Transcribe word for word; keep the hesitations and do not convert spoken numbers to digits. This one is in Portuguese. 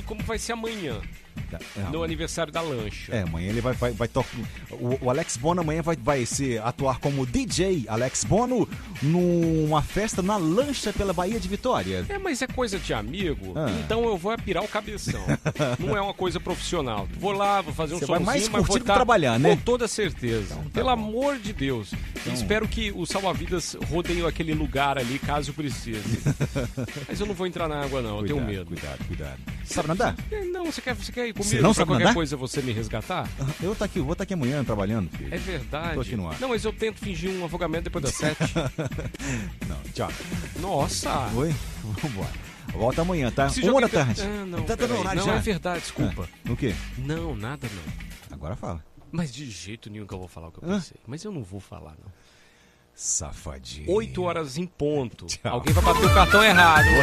como vai ser amanhã. É, no aniversário da lancha. É, amanhã ele vai, vai, vai tocar. O, o Alex Bono amanhã vai, vai ser, atuar como D J Alex Bono numa festa na lancha pela Baía de Vitória. É, mas é coisa de amigo, ah. então eu vou apirar o cabeção. Não é uma coisa profissional. Vou lá, vou fazer um somzinho, vai mais mas vou estar trabalhar, né? Com toda certeza. Então, tá Pelo bom. amor de Deus. Então... Espero que os salva-vidas rodeiam aquele lugar ali, caso precise. Mas eu não vou entrar na água, não. Cuidado, eu tenho medo. Cuidado, cuidado. Você sabe nadar? Não, você quer, você quer ir comigo? Você não pra sabe qualquer nadar? coisa você me resgatar? Eu tô aqui, vou estar aqui amanhã trabalhando, filho. É verdade. Tô aqui no ar. Não, mas eu tento fingir um afogamento depois das sete. Não, tchau. Nossa. Oi? Vambora. Volta amanhã, tá? Esse Uma da tá... tarde. Ah, não, tá dando horário não já. é verdade, desculpa. Ah, o quê? Não, nada não. Agora fala. Mas de jeito nenhum que eu vou falar o que eu ah? pensei. Mas eu não vou falar, não. Safadinho. Oito horas em ponto. Tchau. Alguém vai bater o cartão errado.